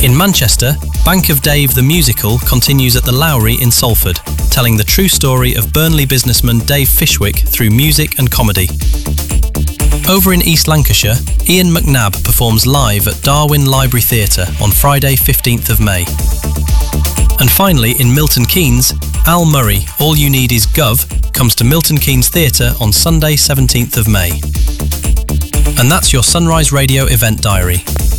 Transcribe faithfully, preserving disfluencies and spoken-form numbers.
In Manchester, Bank of Dave the Musical continues at the Lowry in Salford, telling the true story of Burnley businessman Dave Fishwick through music and comedy. Over in East Lancashire, Ian McNabb performs live at Darwin Library Theatre on Friday fifteenth of May. And finally, in Milton Keynes, Al Murray, All You Need Is Gov, comes to Milton Keynes Theatre on Sunday seventeenth of May. And that's your Sunrise Radio event diary.